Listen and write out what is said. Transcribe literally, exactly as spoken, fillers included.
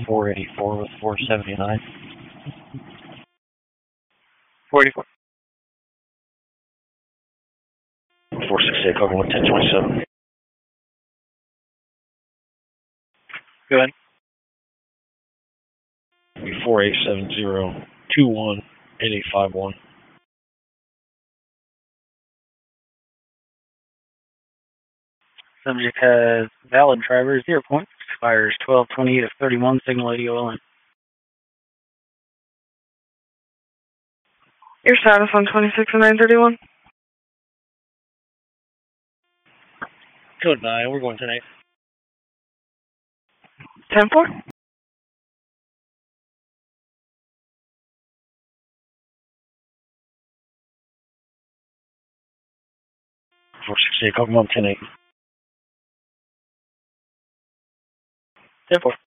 four eighty-four with four seventy-nine. four eighty-four. four sixty-eight, cover one ten twenty-seven. Go ahead. four eight seven zero two one eight eight five one. Subject has valid driver, zero points, expires twelve twenty-eight of thirty-one, signal eighty O L N. Your status on twenty-six and nine thirty-one? Code nine, we're going tonight. ten four? four sixty-eight, cover one ten eight. ten four.